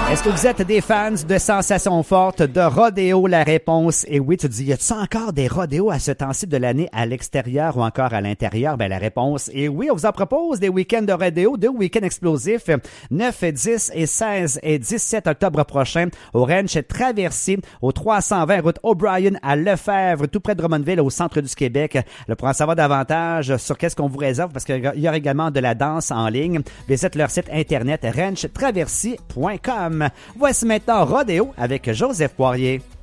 Est-ce que vous êtes des fans de sensations fortes, de rodéo? La réponse est oui. Tu te dis, y a-t-il encore des rodéos à ce temps-ci de l'année à l'extérieur ou encore à l'intérieur? Ben, la réponse est oui. On vous en propose des week-ends de rodéo, 2 week-ends explosifs, 9, 10 et 16 et 17 octobre prochain au Ranch Traversier, au 320 route O'Brien à Lefebvre, tout près de Drummondville, au centre du Québec. Là, pour en savoir davantage sur qu'est-ce qu'on vous réserve, parce qu'il y aura également de la danse en ligne, visite leur site internet ranchtraversier.com. Voici maintenant Rodéo avec Joseph Poirier.